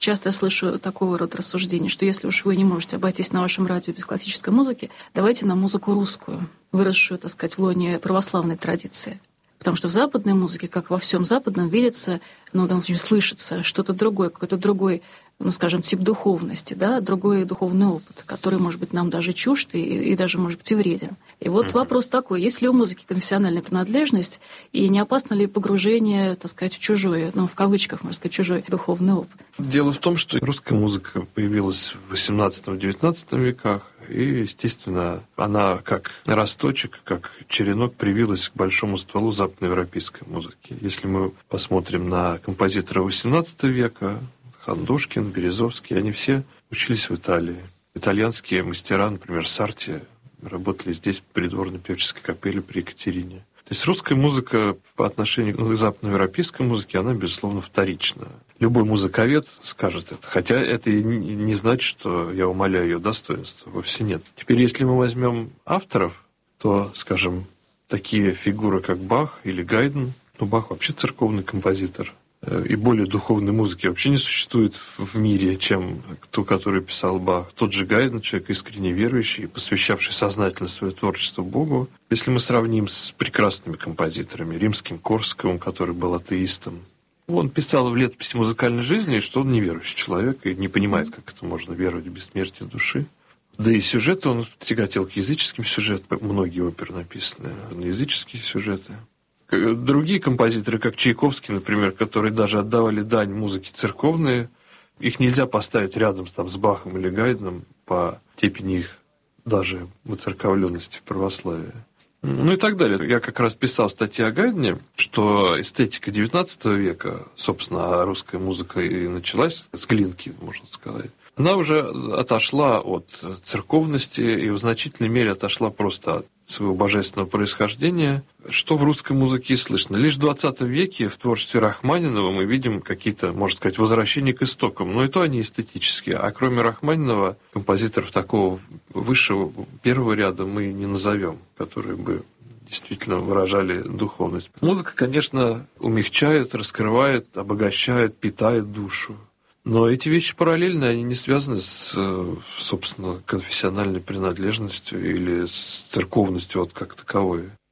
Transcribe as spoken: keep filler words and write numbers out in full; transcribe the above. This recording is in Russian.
часто я слышу такого рода рассуждения, что если уж вы не можете обойтись на вашем радио без классической музыки, давайте на музыку русскую, выросшую, так сказать, в лоне православной традиции. Потому что в западной музыке, как во всем западном, видится, ну, в данном случае слышится что-то другое, какой-то другой, ну, скажем, тип духовности, да, другой духовный опыт, который, может быть, нам даже чужд и, и даже, может быть, и вреден. И вот mm-hmm. вопрос такой, есть ли у музыки конфессиональная принадлежность, и не опасно ли погружение, так сказать, в чужой, ну, в кавычках, можно сказать, чужой духовный опыт? Дело в том, что русская музыка появилась в восемнадцатом-девятнадцатом веках, и, естественно, она как росточек, как черенок привилась к большому стволу западноевропейской музыки. Если мы посмотрим на композиторов восемнадцатого века, Хандушкин, Березовский, они все учились в Италии. Итальянские мастера, например, Сарти, работали здесь в придворной певческой капелле при Екатерине. То есть русская музыка по отношению к западноевропейской музыке, она, безусловно, вторична. Любой музыковед скажет это. Хотя это и не значит, что я умаляю ее достоинство. Вовсе нет. Теперь, если мы возьмем авторов, то, скажем, такие фигуры, как Бах или Гайден, ну, Бах вообще церковный композитор, и более духовной музыки вообще не существует в мире, чем ту, которую писал Бах. Тот же Гайден, человек искренне верующий, посвящавший сознательно свое творчество Богу. Если мы сравним с прекрасными композиторами, римским Корсаковым, который был атеистом, он писал в летописи музыкальной жизни, что он неверующий человек и не понимает, как это можно веровать в бессмертие души. Да и сюжеты он тяготел к языческим сюжетам. Многие оперы написаны на языческие сюжеты. Другие композиторы, как Чайковский, например, которые даже отдавали дань музыке церковной, их нельзя поставить рядом там, с Бахом или Гайденом по степени их даже воцерковленности в православии. Ну и так далее. Я как раз писал статьи о Гайдене, что эстетика девятнадцатого века, собственно, русская музыка и началась с Глинки, можно сказать. Она уже отошла от церковности и в значительной мере отошла просто от своего божественного происхождения, что в русской музыке и слышно. Лишь в двадцатом веке в творчестве Рахманинова мы видим какие-то, можно сказать, возвращения к истокам, но и то они эстетические. А кроме Рахманинова, композиторов такого высшего первого ряда мы не назовем, которые бы действительно выражали духовность. Музыка, конечно, умягчает, раскрывает, обогащает, питает душу. Но эти вещи параллельны, они не связаны с, собственно, конфессиональной принадлежностью или с церковностью вот как таковой.